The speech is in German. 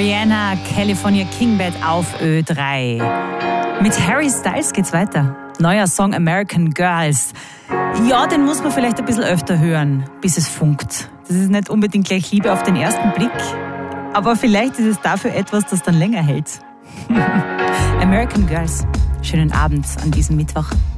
Rihanna, California King Bed auf Ö3. Mit Harry Styles geht's weiter. Neuer Song American Girls. Ja, den muss man vielleicht ein bisschen öfter hören, bis es funkt. Das ist nicht unbedingt gleich Liebe auf den ersten Blick, aber vielleicht ist es dafür etwas, das dann länger hält. American Girls. Schönen Abend an diesem Mittwoch.